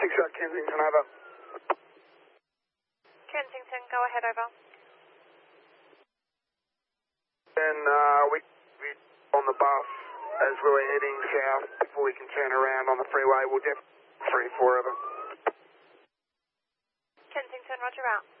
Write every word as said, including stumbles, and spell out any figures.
Big shot Kensington, over. Kensington, go ahead, over. And uh, we, we on the bus as we were heading south before we can turn around on the freeway. We'll def three four, over. Kensington, roger out.